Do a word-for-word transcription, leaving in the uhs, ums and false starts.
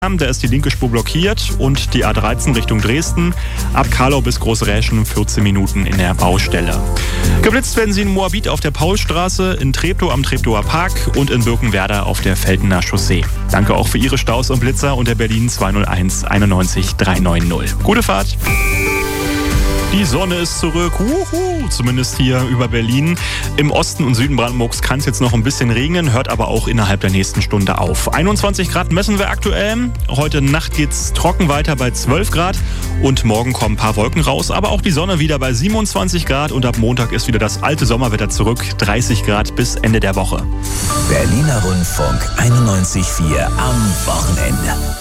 Da ist die linke Spur blockiert und die A dreizehn Richtung Dresden. Ab Karlau bis Große Räschen vierzehn Minuten in der Baustelle. Geblitzt werden sie in Moabit auf der Paulstraße, in Treptow am Treptower Park und in Birkenwerder auf der Feldener Chaussee. Danke auch für Ihre Staus und Blitzer unter Berlin zwei null eins einundneunzig dreihundertneunzig. Gute Fahrt! Die Sonne ist zurück, Uhu, zumindest hier über Berlin. Im Osten und Süden Brandenburgs kann es jetzt noch ein bisschen regnen, hört aber auch innerhalb der nächsten Stunde auf. einundzwanzig Grad messen wir aktuell. Heute Nacht geht's trocken weiter bei zwölf Grad und morgen kommen ein paar Wolken raus, aber auch die Sonne wieder bei siebenundzwanzig Grad und ab Montag ist wieder das alte Sommerwetter zurück, dreißig Grad bis Ende der Woche. Berliner Rundfunk einundneunzig Komma vier am Wochenende.